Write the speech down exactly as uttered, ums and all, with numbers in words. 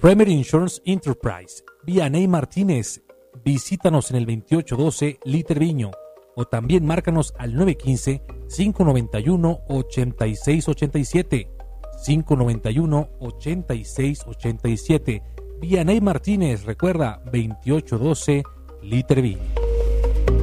Premier Insurance Enterprise, Vianey Martínez. Visítanos en el veintiocho doce Liter Viño o también márcanos al nueve uno cinco, cinco nueve uno, ocho seis ocho siete, cinco nueve uno, ocho seis ocho siete. Vianey Martínez, recuerda, veintiocho doce Liter Viño.